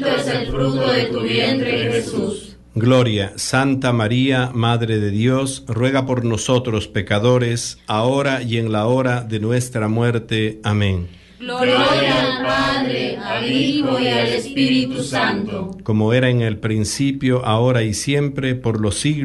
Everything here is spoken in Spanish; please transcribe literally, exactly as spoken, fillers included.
es el fruto de tu vientre, Jesús. Gloria, Santa María, Madre de Dios, ruega por nosotros pecadores, ahora y en la hora de nuestra muerte. Amén. Gloria al Padre, al Hijo y al Espíritu Santo. Como era en el principio, ahora y siempre, por los siglos